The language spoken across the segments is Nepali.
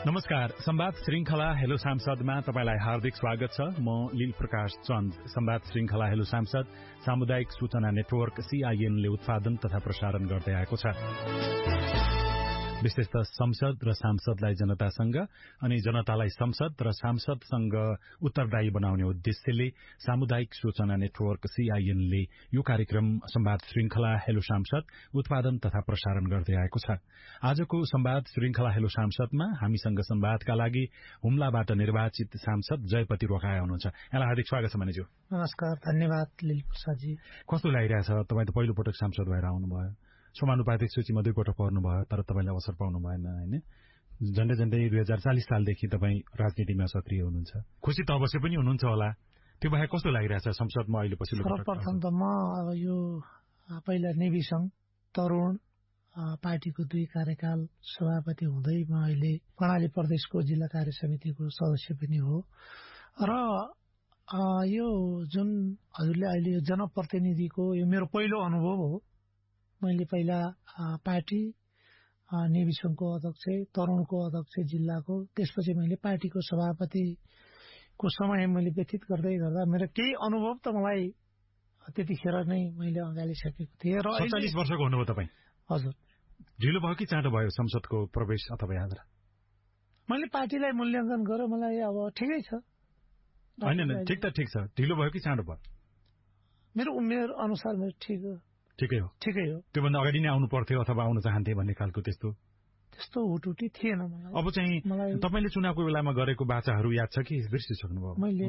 नमस्कार। संवाद श्रृंखला हेलो सांसदमा तपाईलाई हार्दिक स्वागत छ। म लील प्रकाश चन्द। संवाद श्रृंखला हेलो सांसद सामुदायिक सूचना नेटवर्क CIN ले उत्पादन तथा प्रसारण गर्दै आएको छ। विशेषतः संसद र सांसदलाई जनतासँग अनि जनतालाई संसद र सांसदसँग उत्तरदायी बनाउने उद्देश्यले सामुदायिक सूचना नेटवर्क CIN ले यो कार्यक्रम संवाद श्रृंखला हेलो सांसद उत्पादन तथा प्रसारण गर्दै आएको छ। आजको संवाद श्रृंखला हेलो सांसदमा हामीसँग संवादका लागि हुम्लाबाट निर्वाचित सांसद जयपति रोकाया हुनुहुन्छ। यहाँलाई हार्दिक स्वागत छ मनिज्यू। नमस्कार, धन्यवाद लील प्रसादजी। कस्तो लागिरहेछ? तपाईँ त पहिलो पटक सांसद भएर आउनुभयो, समानुपातिक सूचीमा 2 पटक पर्नुभयो, तर तपाईले अवसर पाउनु भएन हैन। झण्डै 2040 सालदेखि तपाईँ राजनीतिमा सक्रिय हुनुहुन्छ। खुशी त अवश्य पनि हुनुहुन्छ होला। त्यो भए कस्तो लागिरहेछ संसदमा अहिले पछिल्लो पटक? सर्वप्रथम त म अब यो पहिला नेभी संघ तरुण पार्टीको 2 कार्यकाल सभापति हुँदै म अहिले कर्णाली प्रदेशको जिल्ला कार्य समितिको सदस्य पनि हो। र यो जुन हजुरले अहिले यो जनप्रतिनिधिको यो मेरो पहिलो अनुभव हो। मैले पहिला पार्टी नेभी संघको अध्यक्ष, तरुणको अध्यक्ष जिल्लाको, त्यसपछि मैले पार्टीको सभापतिको समय मैले व्यतीत गर्दै गर्दा मेरो केही अनुभव त मलाई त्यतिखेर नै मैले अँगालिसकेको थिएँ। र 47 वर्षको हुनुभयो तपाईँ? हजुर। ढिलो भयो कि चाँडो भयो संसदको प्रवेश अथवा यात्रा? मैले पार्टीलाई मूल्याङ्कन गरेँ, मलाई अब ठिकै छ। हैन, ठिक त ठिक छ। ढिलो भयो कि चाँडो भयो? मेरो उमेर अनुसार मेरो ठिकै हो। त्योभन्दा अगाडि नै आउनु पर्थ्यो अथवा आउन चाहन्थे भन्ने खालको त्यस्तो हुटुटी थिएन मलाई। अब चाहिँ तपाईले चुनावको बेलामा गरेको बाचाहरू याद छ कि बिर्सिसक्नुभयो? मैले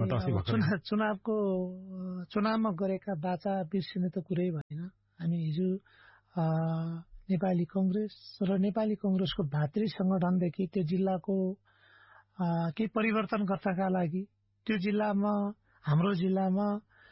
चुनावमा गरेका बाचा बिर्सिने त कुरै भएन। हामी हिजो नेपाली कांग्रेस र नेपाली कांग्रेसको भातृ संगठनदेखि त्यो जिल्लाको केही परिवर्तन गर्नका लागि, त्यो जिल्लामा हाम्रो जिल्लामा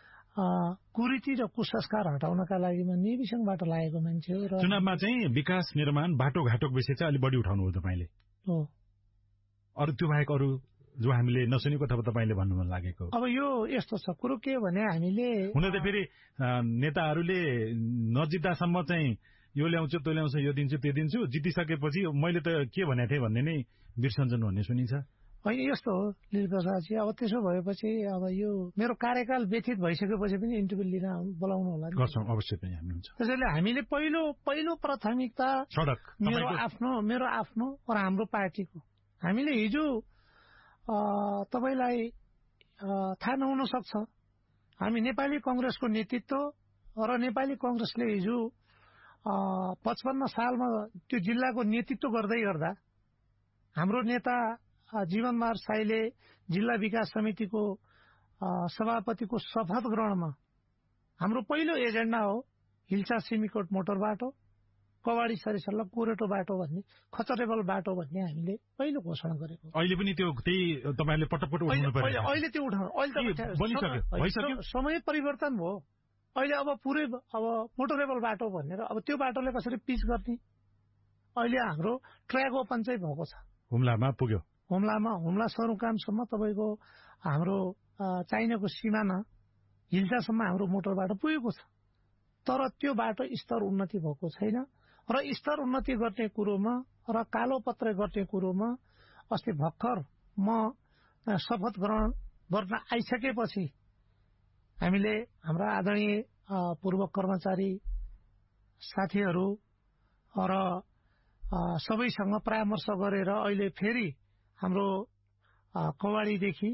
कुरीति र कुसंस्कार हटाउनका लागि म नेभी संघबाट लागेको मान्छे हो। र चुनावमा चाहिँ विकास निर्माण बाटोघाटोको विषय चाहिँ अलि बढी उठाउनु हो तपाईले। हो। अरु त्यो बाहेक अरु जो हामीले नसुनेको अथवा तपाईले भन्नु मन लागेको? अब यो यस्तो छ, कुरो के भने हामीले हुन त फेरि नेताहरूले नजित्दासम्म चाहिँ यो ल्याउँछु त्यो ल्याउँछु यो दिन्छु त्यो दिन्छु, जितिसकेपछि मैले त के भनेको थिएँ भन्ने नै बिर्सन्छन् भन्ने सुनिन्छ। होइन, यस्तो हो लील प्रसादजी। अब त्यसो भएपछि अब यो मेरो कार्यकाल व्यतीत भइसकेपछि पनि इन्टरभ्यू लिन बोलाउनु होला नि? गर्छौं, अवश्य पनि हामी हुन्छ। त्यसैले हामीले पहिलो प्राथमिकता सडक मेरो आफ्नो र हाम्रो पार्टीको। हामीले हिजो तपाईलाई थाहा नहुन सक्छ, हामी नेपाली कांग्रेसको नेतृत्व र नेपाली कांग्रेसले हिजो 55 सालमा त्यो जिल्लाको नेतृत्व गर्दै गर्दा हाम्रो नेता जीवनबहादुर साईले जिल्ला विकास समितिको सभापतिको शपथ ग्रहणमा हाम्रो पहिलो एजेन्डा हो हिल्सा सिमीकोट मोटर बाटो, कवाडी सरिसल्ला कोरेटो बाटो भन्ने, खचरेबल बाटो भन्ने हामीले पहिलो घोषणा गरेको। अहिले पनि त्यही तपाईहरुले पटक उठाउनु पर्यो? अहिले त्यो उठाउनु, अहिले समय परिवर्तन भयो। अहिले अब पुरै मोटरेबल बाटो भनेर अब त्यो बाटोले कसरी पिच गर्ने, अहिले हाम्रो ट्र्याक ओपन चाहिँ भएको छ। हुम्लामा पुग्यो। हुम्ला सरुकामसम्म तपाईको हाम्रो चाइनाको सिमाना हिल्सासम्म हाम्रो मोटर बाटो पुगेको छ। तर त्यो बाटो स्तर उन्नति भएको छैन र स्तर उन्नति गर्ने कुरोमा र कालो पत्र गर्ने कुरोमा अस्ति भर्खर म शपथ ग्रहण गर्न आइसकेपछि हामीले हाम्रा आदरणीय पूर्व कर्मचारी साथीहरू र सबैसँग परामर्श गरेर अहिले फेरि हाम्रो कवाडीदेखि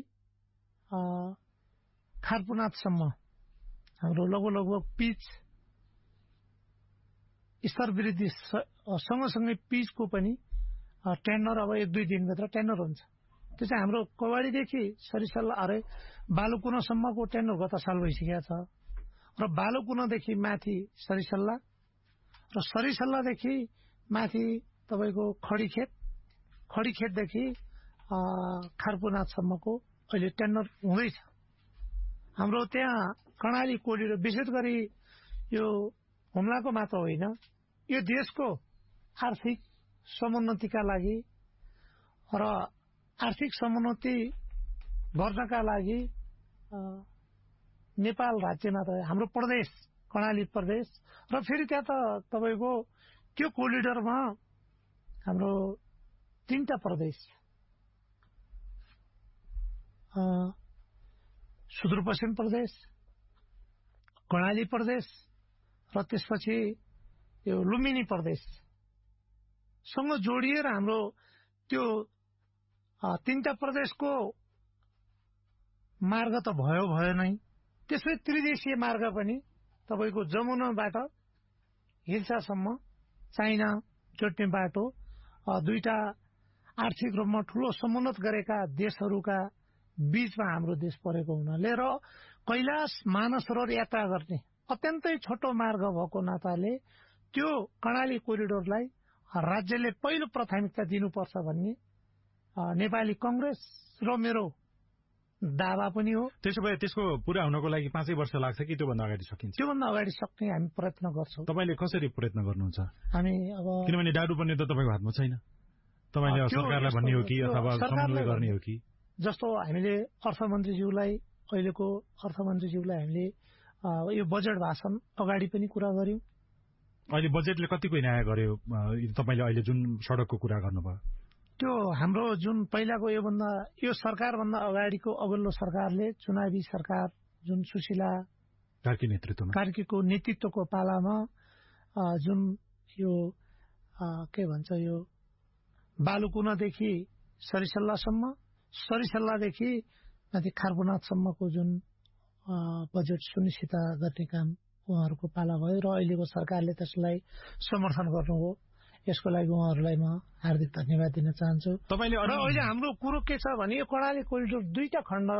खारपुनाथसम्म हाम्रो लगभग पिच स्तर वृद्धि सँगसँगै पिचको पनि टेन्डर अब 1-2 दिनभित्र टेन्डर हुन्छ। त्यो चाहिँ हाम्रो कवाडीदेखि सरिसल्ला बालुकुनासम्मको टेन्डर गत साल भइसकेको छ र बालुकुनादेखि माथि सरिसल्ला र सरिसल्लादेखि माथि तपाईको खडीखेतदेखि खारपुनाथसम्मको अहिले टेन्डर हुँदैछ। हाम्रो त्यहाँ कर्णाली कोरिडोर विशेष गरी यो हुम्लाको मात्र होइन, यो देशको आर्थिक समुन्नतिका लागि र आर्थिक समुन्नति गर्नका लागि नेपाल राज्यमा त हाम्रो प्रदेश कर्णाली प्रदेश र फेरि त्यहाँ त तपाईको त्यो कोरिडोरमा हाम्रो 3टा प्रदेश सुदूरपश्चिम प्रदेश, कर्णाली प्रदेश र त्यसपछि यो लुम्बिनी प्रदेशसँग जोडिएर हाम्रो त्यो तीनटा प्रदेशको मार्ग त भयो नै। त्यसै त्रिदेशीय मार्ग पनि तपाईको जमुनाबाट हिल्सासम्म चाइना जोड्ने बाटो, दुईटा आर्थिक रूपमा ठूलो समुन्नत गरेका देशहरूका बीचमा हाम्रो देश परेको हुनाले र कैलाश मानसरोवर यात्रा गर्ने अत्यन्तै छोटो मार्ग भएको नाताले त्यो कर्णाली कोरिडोरलाई राज्यले पहिलो प्राथमिकता दिनुपर्छ भन्ने नेपाली कांग्रेस र मेरो दावा पनि हो। त्यसो भए त्यसको पूरा हुनको लागि 5 वर्ष लाग्छ कि त्योभन्दा अगाडि सकिन्छ? त्योभन्दा अगाडि सक्ने हामी प्रयत्न गर्छौं। तपाईले कसरी प्रयत्न गर्नुहुन्छ? हामी अब किनभने डाडु बन्ने त तपाईको हातमा छैन। तपाईले सरकारलाई भन्ने हो कि अथवा समन्वय गर्ने हो कि? जस्तो हामीले अर्थमन्त्रीज्यूलाई, अहिलेको अर्थमन्त्रीज्यूलाई हामीले यो बजेट भाषण अगाडि पनि कुरा गर्यौं। अहिले बजेटले कतिको न्याय गर्यो? तपाईले अहिले जुन सडकको कुरा गर्नुभयो त्यो हाम्रो जुन पहिलाको यो सरकारभन्दा अगाडिको अघिल्लो सरकारले, चुनावी सरकार जुन सुशीला कार्कीको नेतृत्वको पालामा जुन यो के भन्छ यो बालुकुनादेखि सरिसल्लासम्म, सरिसल्लादेखि माथि खारबुनाथसम्मको जुन बजेट सुनिश्चित गर्ने काम उहाँहरूको पाला भयो र अहिलेको सरकारले त्यसलाई समर्थन गर्नुभयो। यसको लागि उहाँहरूलाई म हार्दिक धन्यवाद दिन चाहन्छु। तपाईले र अहिले हाम्रो कुरो के छ भने यो कर्णाली कोरिडोर दुईटा खण्ड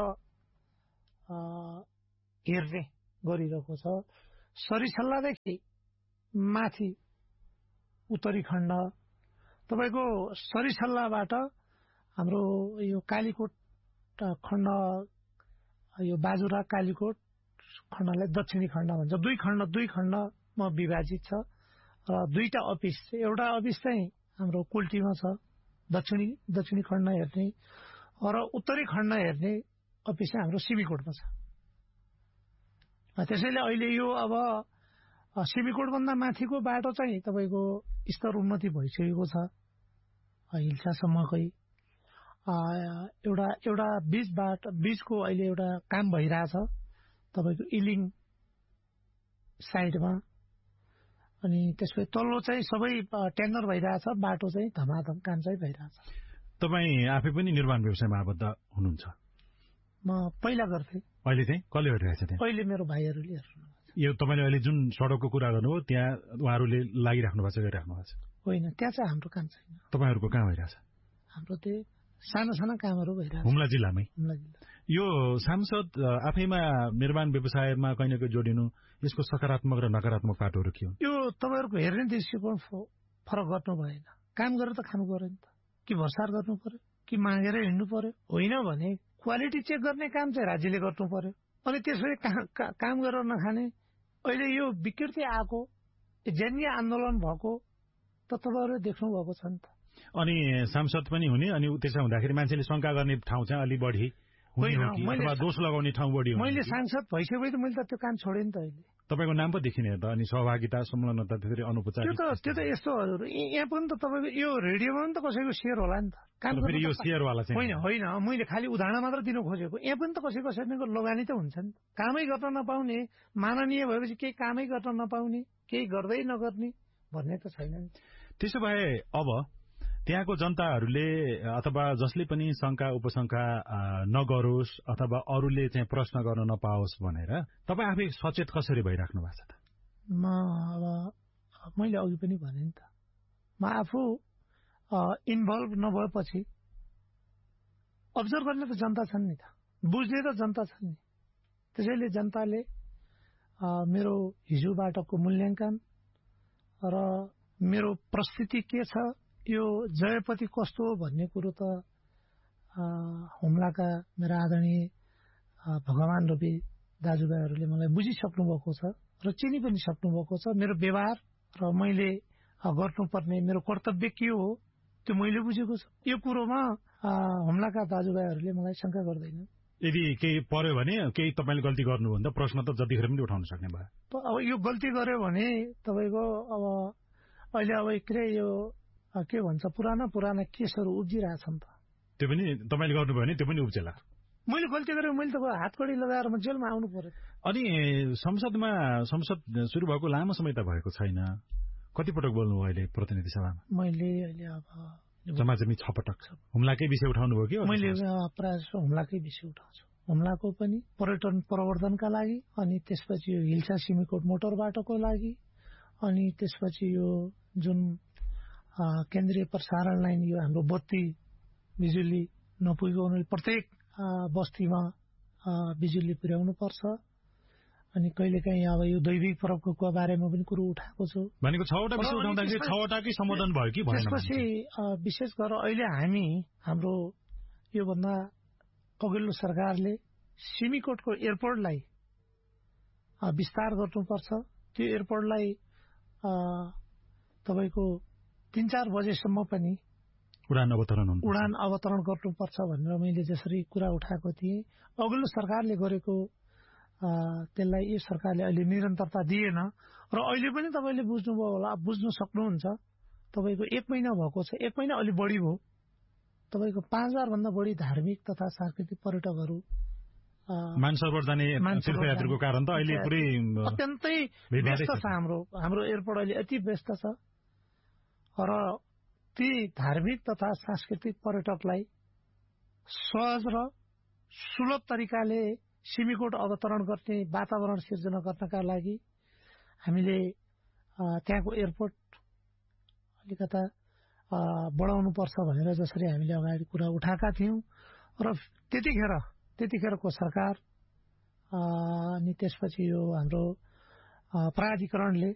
हेर्ने गरिरहेको छ। सरिसल्लादेखि माथि उत्तरी खण्ड, तपाईको सरिसल्लाबाट हाम्रो यो कालीकोट खण्ड, यो बाजुरा कालीकोट खण्डलाई दक्षिणी खण्ड भन्छ। दुई खण्डमा विभाजित छ र दुईटा अफिस, एउटा अफिस चाहिँ हाम्रो कुल्टीमा छ दक्षिणी खण्ड हेर्ने, र उत्तरी खण्ड हेर्ने अफिस चाहिँ हाम्रो सिमीकोटमा छ। त्यसैले अहिले यो अब सिमीकोटभन्दा माथिको बाटो चाहिँ तपाईको स्तर उन्नति भइसकेको छ। हिल्सासम्मकै एउटा बीचको अहिले एउटा काम भइरहेछ तपाईको इलिङ साइडमा, अनि त्यसपछि तल्लो चाहिँ सबै टेन्डर भइरहेछ, बाटो चाहिँ धमाधम काम चाहिँ भइरहेछ। तपाई आफै पनि निर्माण व्यवसायमा आबद्ध हुनुहुन्छ? म पहिला गर्थे। अहिले चाहिँ कसले गरिरहेछ त्यहाँ? अहिले मेरो भाइहरूले हेर्नु। यो तपाईले अहिले जुन सडकको कुरा गर्नुभयो त्यहाँ उहाँहरूले लागिराख्नु भएको छ, गरिराख्नु भएको छ? होइन, त्यहाँ चाहिँ हाम्रो काम छैन। तपाईहरुको कहाँ भइरहेछ? हाम्रो त्यो साना कामहरू भइरहेछ हुम्ला जिल्लामै। हुम्ला जिल्ला। यो सांसद आफैमा निर्माण व्यवसायमा कहीं न कहीं जोडिनु, यसको सकारात्मक र नकारात्मक पाटोहरू के हुन्? यो तपाईहरुको हेर्ने दृष्टिकोण फरक गर्नु भएन। काम गरेर त खानु पर्यो नि त, कि भरसार गर्नु पर्यो, कि मागेर हिँड्नु पर्यो? होइन भने क्वालिटी चेक गर्ने काम चाहिँ राज्यले गर्नु पर्यो। अनि त्यसरी काम गरेर नखाने, अहिले यो विकृति आएको, जन्य आन्दोलन भएको त तपाईहरुले देख्नु भएको छ नि त। अनि सांसद पनि हुने, अनि त्यसो हुँदाखेरि मान्छेले शंका गर्ने ठाउँ चाहिँ अलि बढी होइन, अथवा दोष लगाउने ठाउँ बढी हो। मैले सांसद भइसकेपछि मैले त त्यो काम छोडेँ नि त। अहिले तपाईको नाम पो देखिने त, अनि सहभागिता संलग्नता त्यसरी अनौपचारिक त्यो त यस्तोहरू यहाँ पनि त तपाईको यो रेडियोमा पनि त कसैको शेयर होला नि त। काम फेरि यो शेयरवाला चाहिँ होइन, मैले खालि उदाहरण मात्र दिनु खोजेको। यहाँ पनि त कसैको लगानी त हुन्छ नि। कामै गर्न नपाउने, माननीय भएपछि केही कामै गर्न नपाउने, केही गर्दै नगर्ने भन्ने त छैन नि। त्यसो भए अब त्यहाँको जनताहरूले अथवा जसले पनि शंका उपशंका नगरोस् अथवा अरूले चाहिँ प्रश्न गर्न नपाओस् भनेर तपाई आफै सचेत कसरी भइराख्नु भएको छ त? मैले अघि पनि भने नि त, म आफू इन्भल्भ नभएपछि अब्जर्भ गर्ने त जनता छन् नि त, बुझ्ने त जनता छन् नि। त्यसैले जनताले मेरो हिजोबाटको मूल्याङ्कन र मेरो प्रस्तुति के छ, यो जयपति कस्तो हो भन्ने कुरो त हुम्लाका मेरा आदरणीय भगवान रूपी दाजुभाइहरूले मलाई बुझिसक्नु भएको छ र चिनी पनि सक्नु भएको छ। मेरो व्यवहार र मैले गर्नुपर्ने मेरो कर्तव्य के हो त्यो मैले बुझेको छु। यो कुरोमा हुम्लाका दाजुभाइहरूले मलाई शंका गर्दैन। यदि केही पर्यो भने, केही तपाईले गल्ती गर्नु भन्दा प्रश्न त जतिखेर पनि उठाउन सक्ने भयो। अब यो गल्ती गर्यो भने तपाईको अब अहिले यो के भन्छ पुराना केसहरू उब्जिरहेछन् त, त्यो पनि तपाईले गर्नुभयो भने त्यो पनि उब्जेला। मैले गल्ती गरेँ, मैले त हातकडी लगाएर म जेलमा आउनु पर्यो। अनि संसद सुरु भएको लामो समय त भएको छैन, कति पटक बोल्नुभयो अहिले प्रतिनिधि सभामा? मैले अहिले अब जम्मा 6 पटक हुम्लाकै विषय उठाउनु भयो कि? मैले प्रायः हुम्लाकै विषय उठाउँछु। हुम्लाको पनि पर्यटन प्रवर्धनका लागि, अनि त्यसपछि यो हिल्सा सिमीकोट मोटर बाटोको लागि, अनि त्यसपछि यो जुन केन्द्रीय प्रसारण लाइन, यो हाम्रो बत्ती बिजुली नपुगेको हुनाले प्रत्येक बस्तीमा बिजुली पुर्याउनु पर्छ। अनि कहिलेकाहीँ अब यो दैविक पर्वको बारेमा पनि कुरो उठाएको छु। भनेको 6वटा विषय उठाउँदाखेरि 6वटाकै सम्बोधन भयो कि भएन? त्यसपछि विशेष गरेर अहिले हाम्रो योभन्दा अघिल्लो सरकारले सिमीकोटको एयरपोर्टलाई विस्तार गर्नुपर्छ। त्यो एयरपोर्टलाई तपाईँको 3-4 बजेसम्म पनि उडान अवतरण गर्नुपर्छ भनेर मैले जसरी कुरा उठाएको थिएँ। अघिल्लो सरकारले गरेको त्यसलाई यो सरकारले अहिले निरन्तरता दिएन र अहिले पनि तपाईँले बुझ्नुभयो होला, बुझ्न सक्नुहुन्छ। तपाईँको 1 महिना भएको छ, 1 महिना अलि बढी भयो। तपाईँको 5000 भन्दा बढी धार्मिक तथा सांस्कृतिक पर्यटकहरू मानसरोवर जाने तीर्थयात्रीको कारण त अहिले पुरै अत्यन्तै व्यस्त छ। हाम्रो एयरपोर्ट अहिले यति व्यस्त छ र ती धार्मिक तथा सांस्कृतिक पर्यटकलाई सहज र सुलभ तरिकाले सिमीकोट अवतरण गर्ने वातावरण सिर्जना गर्नका लागि हामीले त्यहाँको एयरपोर्ट अलिकता बढाउनु पर्छ भनेर जसरी हामीले अगाडि कुरा उठाएका थियौं र त्यतिखेरको सरकार अनि त्यसपछि यो हाम्रो प्राधिकरणले